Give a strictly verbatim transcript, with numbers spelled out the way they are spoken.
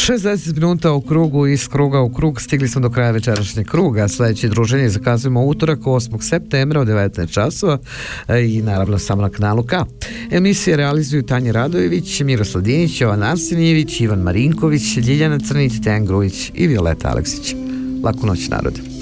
šezdeset minuta u krugu, iz kruga u krug. Stigli smo do kraja večerašnjeg kruga. Sljedeće druženje zakazujemo utorak osmog septembra u devetnaest časova i naravno samo na kanalu K. Emisije realizuju Tanja Radojević, Miroslav Dinić, Jovan Arsenijević, Ivan Marinković, Ljiljana Crnić, Dejan Grujić i Violeta Aleksić. Laku noć, narode.